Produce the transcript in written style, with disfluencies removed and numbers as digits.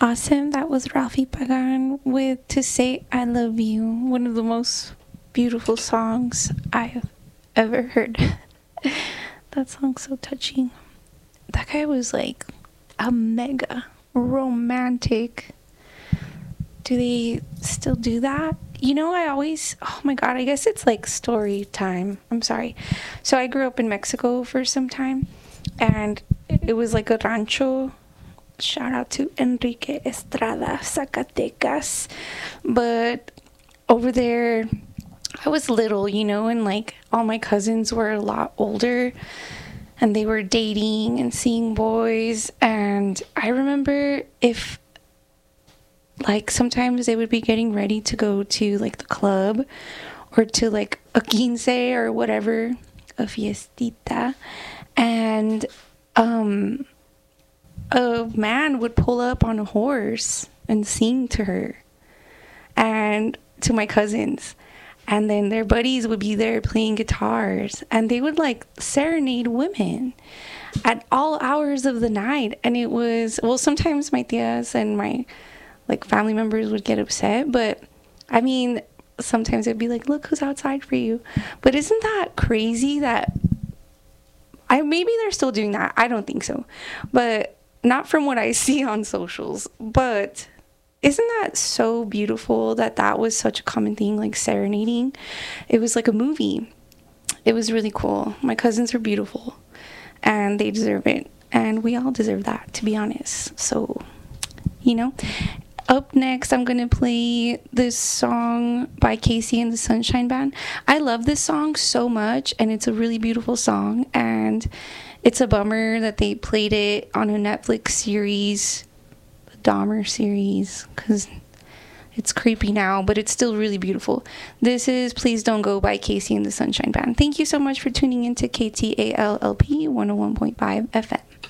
Awesome. That was Ralphie Pagan with To Say I Love You, one of the most beautiful songs I've ever heard. That song's so touching. That guy was like a mega romantic. Do they still do that? You know, oh my God, I guess it's like story time. I'm sorry. So I grew up in Mexico for some time, and it was like a rancho. Shout out to Enrique Estrada, Zacatecas. But over there, I was little, you know, and like all my cousins were a lot older, and they were dating and seeing boys. And I remember if like sometimes they would be getting ready to go to like the club or to like a quince or whatever, a fiestita, and a man would pull up on a horse and sing to her and to my cousins, and then their buddies would be there playing guitars, and they would like serenade women at all hours of the night. And it was, well, sometimes my tias and my like family members would get upset, but I mean, sometimes it'd be like, look who's outside for you. But isn't that crazy that maybe they're still doing that? I don't think so, but not from what I see on socials. But isn't that so beautiful that that was such a common thing, like serenading? It was like a movie. It was really cool. My cousins are beautiful, and they deserve it, and we all deserve that, to be honest. So, you know. Up next, I'm gonna play this song by Casey and the Sunshine Band. I love this song so much, and it's a really beautiful song, and it's a bummer that they played it on a Netflix series, the Dahmer series, because it's creepy now, but it's still really beautiful. This is Please Don't Go by Casey and the Sunshine Band. Thank you so much for tuning into KTALLP 101.5 FM.